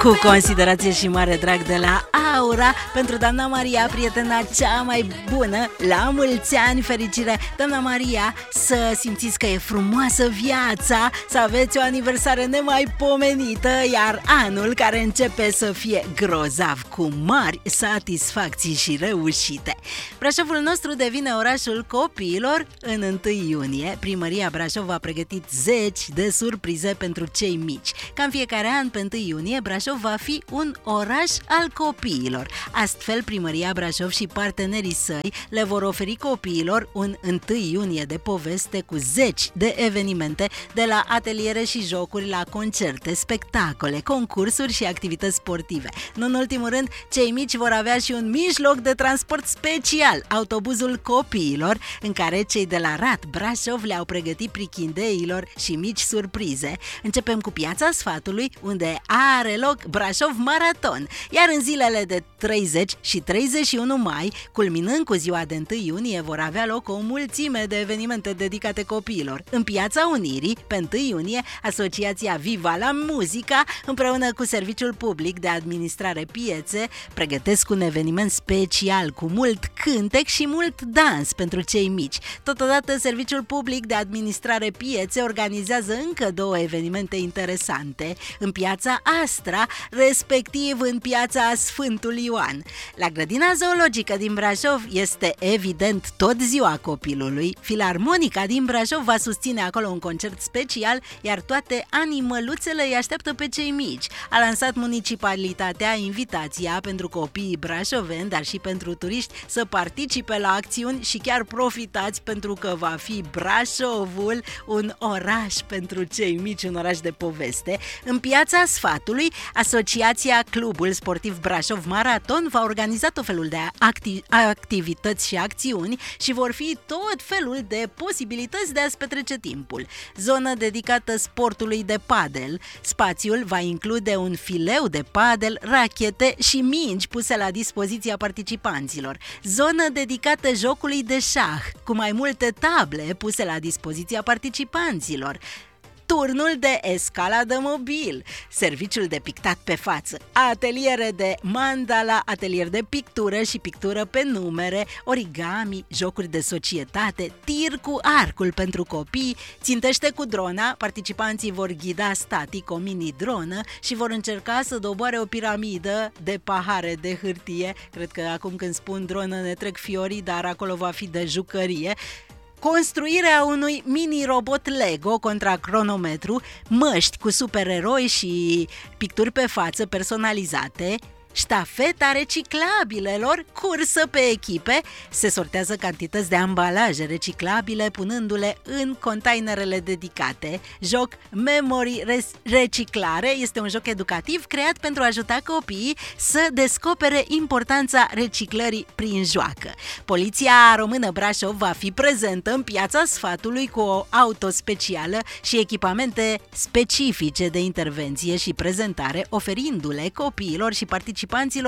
Cu considerație și mare drag de la Aura pentru doamna Maria, prietena cea mai bună. La mulți ani, fericire, doamna Maria, să simțiți că e frumoasă viața, să aveți o aniversare nemaipomenită, iar anul care începe să fie grozav, cu mari satisfacții și reușite. Brașovul nostru devine orașul copiilor în 1 iunie. Primăria Brașov a pregătit 10 de surprize pentru cei mici. Ca în fiecare an, pe 1 iunie, Brașov va fi un oraș al copiilor. Astfel, Primăria Brașov și partenerii săi le vor oferi copiilor un 1 iunie de poveste cu 10 de evenimente, de la ateliere și jocuri la concerte, spectacole, concursuri și activități sportive. Nu în ultimul rând, cei mici vor avea și un mijloc de transport special, autobuzul copiilor, în care cei de la RAT Brașov le-au pregătit prichindeilor și mici surprize. Începem cu Piața Sfatului, unde are loc Brașov Maraton, iar în zilele de 30 și 31 mai, culminând cu ziua de 1 iunie, vor avea loc o mulțime de evenimente dedicate copiilor. În Piața Unirii, pe 1 iunie, Asociația Viva la Muzica, împreună cu Serviciul Public de Administrare Piețe, pregătesc un eveniment special cu mult cântec și mult dans pentru cei mici. Totodată, Serviciul Public de Administrare Piețe organizează încă 2 evenimente interesante în Piața Astra, respectiv în Piața Sfântul Ioan. La Grădina Zoologică din Brașov este evident tot ziua copilului. Filarmonica din Brașov va susține acolo un concert special, iar toate animăluțele îi așteaptă pe cei mici. A lansat municipalitatea invitația pentru copiii brașoveni, dar și pentru turiști, să participe la acțiuni și chiar profitați, pentru că va fi Brașovul un oraș pentru cei mici, un oraș de poveste. În Piața Sfatului, Asociația Clubul Sportiv Brașov Maraton va organiza tot felul de activități și acțiuni și vor fi tot felul de posibilități de a-ți petrece timpul. Zonă dedicată sportului de padel. Spațiul va include un fileu de padel, rachete și mingi puse la dispoziția participanților. Zonă dedicată jocului de șah, cu mai multe table puse la dispoziția participanților. Turnul de escaladă mobil, serviciul de pictat pe față, ateliere de mandala, atelier de pictură și pictură pe numere, origami, jocuri de societate, tir cu arcul pentru copii, țintește cu drona, participanții vor ghida static o mini-dronă și vor încerca să doboare o piramidă de pahare de hârtie. Cred că acum când spun dronă ne trec fiorii, dar acolo va fi de jucărie. Construirea unui mini-robot Lego contra cronometru, măști cu supereroi și picturi pe față personalizate, ștafeta reciclabilelor, cursă pe echipe, se sortează cantități de ambalaje reciclabile punându-le în containerele dedicate. Joc Memory Reciclare este un joc educativ creat pentru a ajuta copiii să descopere importanța reciclării prin joacă. Poliția Română Brașov va fi prezentă în Piața Sfatului cu o auto specială și echipamente specifice de intervenție și prezentare, oferindu-le copiilor și participanților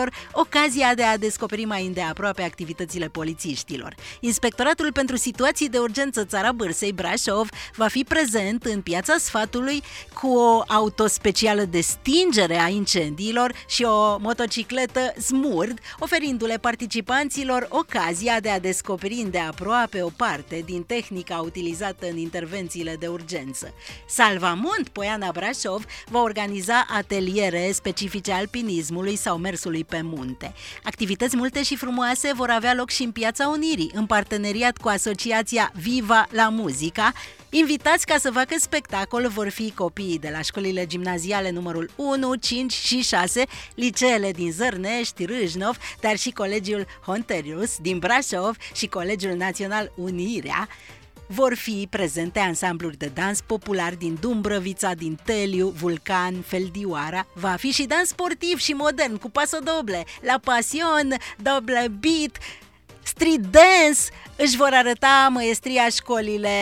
ocazia de a descoperi mai îndeaproape activitățile polițiștilor. Inspectoratul pentru situații de urgență Țara Bârsei Brașov va fi prezent în Piața Sfatului cu o auto specială de stingere a incendiilor și o motocicletă Smurd, oferindu-le participanților ocazia de a descoperi îndeaproape o parte din tehnica utilizată în intervențiile de urgență. Salvamont Poiana Brașov va organiza ateliere specifice alpinismului sau mersului pe munte. Activități multe și frumoase vor avea loc și în Piața Unirii, în parteneriat cu Asociația Viva la Muzica. Invitați ca să facă spectacol vor fi copiii de la școlile gimnaziale numărul 1, 5 și 6, liceele din Zărnești, Râșnov, dar și Colegiul Honterius din Brașov și Colegiul Național Unirea. Vor fi prezente ansambluri de dans popular din Dumbrăvița, din Teliu, Vulcan, Feldioara. Va fi și dans sportiv și modern cu pasodoble, la pasion, double beat, street dance. Își vor arăta măestria școlile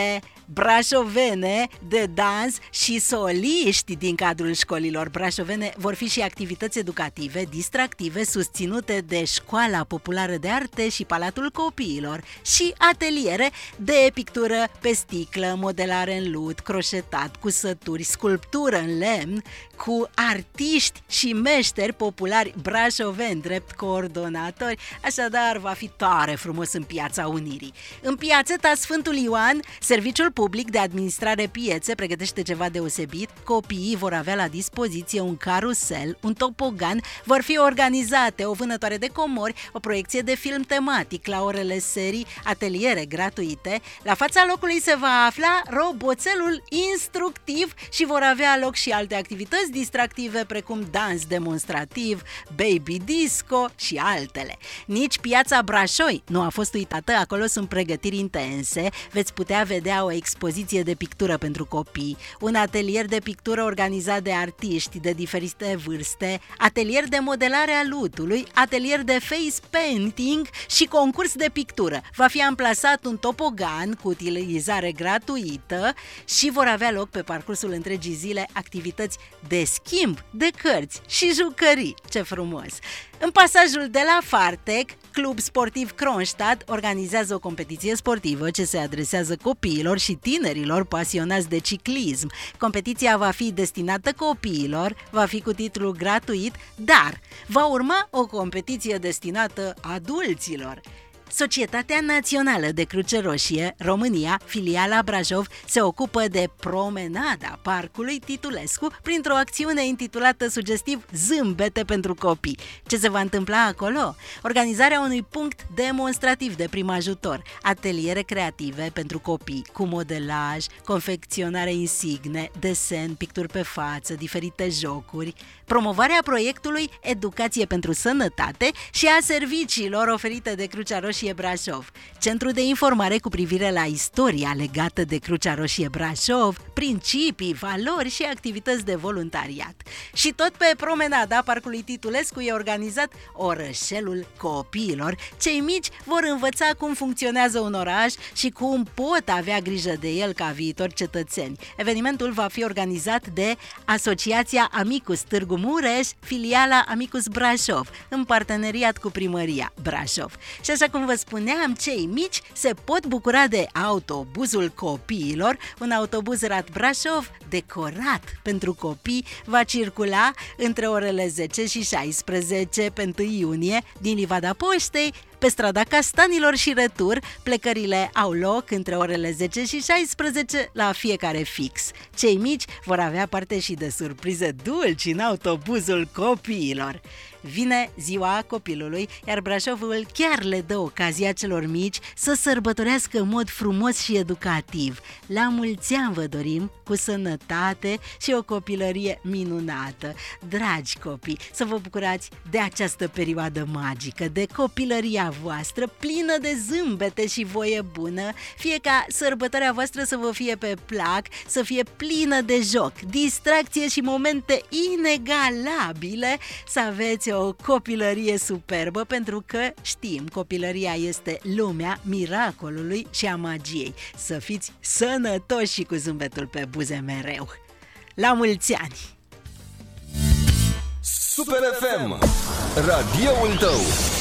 brașovene de dans și soliști din cadrul școlilor brașovene. Vor fi și activități educative, distractive, susținute de Școala Populară de Arte și Palatul Copiilor și ateliere de pictură pe sticlă, modelare în lut, croșetat, cusături, sculptură în lemn, cu artiști și meșteri populari brașoveni drept coordonatori. Așadar, va fi tare frumos în Piața Unirii. În Piațeta Sfântul Ioan, Serviciul Public de Administrare Piețe pregătește ceva deosebit. Copiii vor avea la dispoziție un carusel, un topogan, vor fi organizate o vânătoare de comori, o proiecție de film tematic la orele serii, ateliere gratuite. La fața locului se va afla roboțelul instructiv și vor avea loc și alte activități distractive precum dans demonstrativ, baby disco și altele. Nici Piața Brașoi nu a fost uitată, acolo sunt pregătiri intense, veți putea vedea o expoziție de pictură pentru copii, un atelier de pictură organizat de artiști de diferite vârste, atelier de modelare a lutului, atelier de face painting și concurs de pictură. Va fi amplasat un topogan cu utilizare gratuită și vor avea loc pe parcursul întregii zile activități de schimb de cărți și jucării. Ce frumos! În pasajul de la Fartec, Club Sportiv Kronstadt organizează o competiție sportivă ce se adresează copiilor și tinerilor pasionați de ciclism. Competiția va fi destinată copiilor, va fi cu titlu gratuit, dar va urma o competiție destinată adulților. Societatea Națională de Cruce Roșie, România, filiala Brașov, se ocupă de promenada Parcului Titulescu printr-o acțiune intitulată sugestiv Zâmbete pentru copii. Ce se va întâmpla acolo? Organizarea unui punct demonstrativ de prim ajutor, ateliere creative pentru copii cu modelaj, confecționare insigne, desen, picturi pe față, diferite jocuri, promovarea proiectului Educație pentru Sănătate și a serviciilor oferite de Crucea Roșie Brașov, centru de informare cu privire la istoria legată de Crucea Roșie Brașov, principii, valori și activități de voluntariat. Și tot pe promenada Parcului Titulescu e organizat Orășelul Copiilor. Cei mici vor învăța cum funcționează un oraș și cum pot avea grijă de el ca viitori cetățeni. Evenimentul va fi organizat de Asociația Amicus Târgu Mureș, filiala Amicus Brașov, în parteneriat cu Primăria Brașov. Și așa cum vă spuneam, cei mici se pot bucura de autobuzul copiilor, un autobuz Rat Brașov decorat pentru copii, va circula între orele 10 și 16 pe 1 iunie din Livada Poștei pe strada Castanilor și retur. Plecările au loc între orele 10 și 16 la fiecare fix. Cei mici vor avea parte și de surprize dulci în autobuzul copiilor. Vine ziua copilului, iar Brașovul chiar le dă ocazia celor mici să sărbătorească în mod frumos și educativ. La mulți ani vă dorim, cu sănătate și o copilărie minunată. Dragi copii, să vă bucurați de această perioadă magică, de copilăria voastră, plină de zâmbete și voie bună, fie ca sărbătoarea voastră să vă fie pe plac, să fie plină de joc, distracție și momente inegalabile, să aveți o copilărie superbă, pentru că știm, copilăria este lumea miracolului și a magiei. Să fiți sănătoși și cu zâmbetul pe buze mereu. La mulți ani! Super FM, radioul tău!